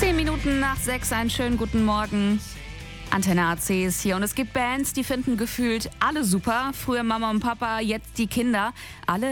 10 Minuten nach 6, einen schönen guten Morgen. Antenne AC ist hier und es gibt Bands, die finden gefühlt alle super. Früher Mama und Papa, jetzt die Kinder. Alle